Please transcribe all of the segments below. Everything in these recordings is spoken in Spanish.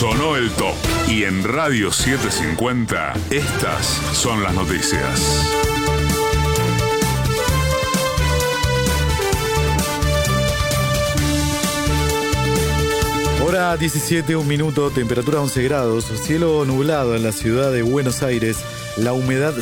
Sonó el top. Y en Radio 750, estas son las noticias. Hora 17, 1 minuto, temperatura 11 grados, cielo nublado en la ciudad de Buenos Aires, la humedad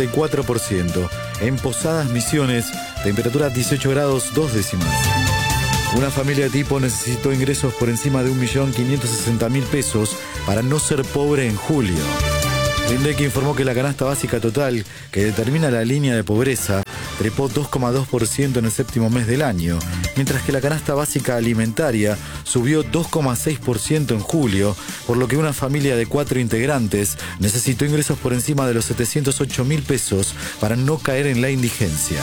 74%. En Posadas Misiones, temperatura 18 grados 2 décimas. Una familia tipo necesitó ingresos por encima de 1.560.000 pesos para no ser pobre en julio. El INDEC informó que la canasta básica total, que determina la línea de pobreza, trepó 2,2% en el séptimo mes del año, mientras que la canasta básica alimentaria subió 2,6% en julio, por lo que una familia de 4 integrantes necesitó ingresos por encima de los 708.000 pesos para no caer en la indigencia.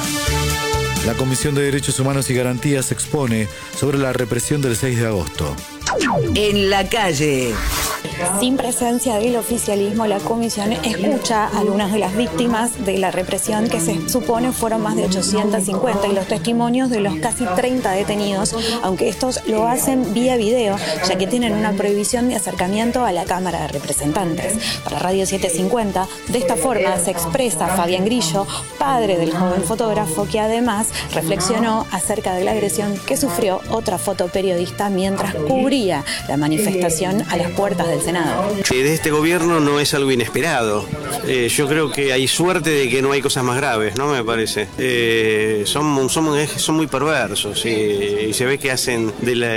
La Comisión de Derechos Humanos y Garantías expone sobre la represión del 6 de agosto. En la calle. Sin presencia del oficialismo, la comisión escucha a algunas de las víctimas de la represión, que se supone fueron más de 850, y los testimonios de los casi 30 detenidos, aunque estos lo hacen vía video, ya que tienen una prohibición de acercamiento a la Cámara de Representantes. Para Radio 750, de esta forma se expresa Fabián Grillo, padre del joven fotógrafo, que además reflexionó acerca de la agresión que sufrió otra fotoperiodista mientras cubría la manifestación a las puertas del Senado. De este gobierno no es algo inesperado. Yo creo que hay suerte de que no hay cosas más graves, ¿no? Me parece. Son muy perversos y se ve que hacen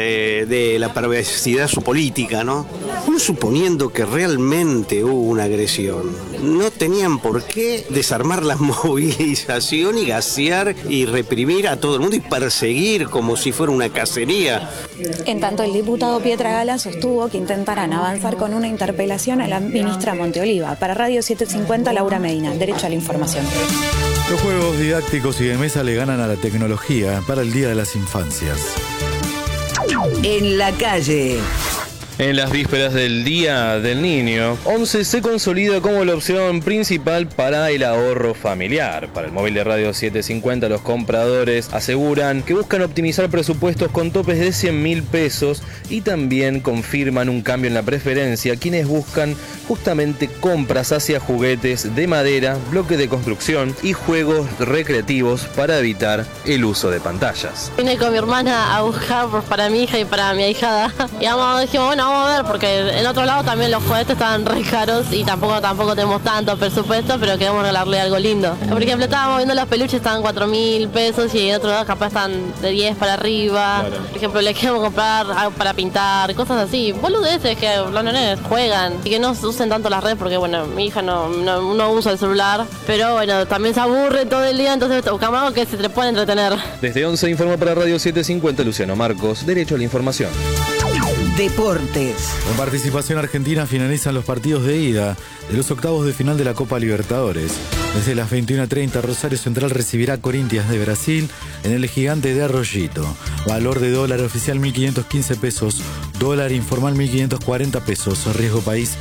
de la perversidad su política, ¿no? Uno suponiendo que realmente hubo una agresión, no tenían por qué desarmar la movilización y gasear y reprimir a todo el mundo y perseguir como si fuera una cacería. En tanto, el diputado Pietra Gala sostuvo que intentarán avanzar con una interpelación a la ministra Monteoliva. Para Radio 750, Laura Medina, Derecho a la Información. Los juegos didácticos y de mesa le ganan a la tecnología para el Día de las Infancias. En la calle. En las vísperas del Día del Niño, 11 se consolida como la opción principal para el ahorro familiar. Para el móvil de Radio 750, los compradores aseguran que buscan optimizar presupuestos con topes de 100.000 pesos y también confirman un cambio en la preferencia quienes buscan justamente compras hacia juguetes de madera, bloques de construcción y juegos recreativos para evitar el uso de pantallas. Vine con mi hermana a buscar para mi hija y para mi ahijada. Y dijimos, bueno, vamos a ver, porque en otro lado también los juguetes estaban re caros y tampoco tenemos tanto presupuesto, pero queremos regalarle algo lindo. Por ejemplo, estábamos viendo los peluches, estaban 4.000 pesos y en otro lado capaz están de 10 para arriba. Claro. Por ejemplo, le queremos comprar algo para pintar, cosas así. Boludeces que los nenes juegan y que no usen tanto las redes, porque bueno, mi hija no usa el celular, pero bueno, también se aburre todo el día, entonces buscamos algo que se le pueda entretener. Desde 11 informa para Radio 750 Luciano Marcos, Derecho a la Información. Deportes. Con participación argentina finalizan los partidos de ida de los octavos de final de la Copa Libertadores. Desde las 21:30, Rosario Central recibirá a Corinthians de Brasil en el Gigante de Arroyito. Valor de dólar oficial 1.515 pesos, dólar informal 1.540 pesos, riesgo país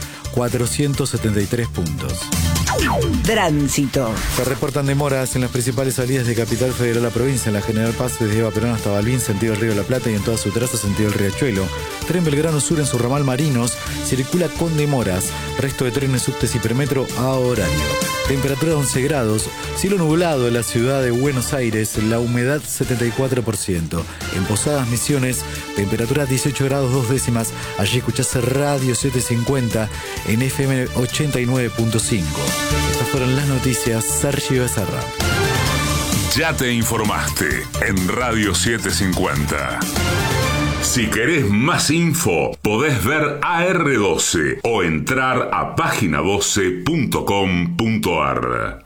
473 puntos. Tránsito. Se reportan demoras en las principales salidas de Capital Federal a provincia, en la General Paz desde Eva Perón hasta Balbín, sentido el Río de la Plata, y en toda su traza, sentido el Riachuelo. Tren Belgrano Sur en su ramal Marinos circula con demoras. Resto de trenes subtes y Hipermetro a horario. Temperatura 11 grados, cielo nublado en la ciudad de Buenos Aires, la humedad 74%. En Posadas Misiones, temperatura 18 grados 2 décimas. Allí escuchás Radio 750 en FM 89.5. Estas fueron las noticias. Sergio Becerra. Ya te informaste en Radio 750. Si querés más info, podés ver AR12 o entrar a página12.com.ar.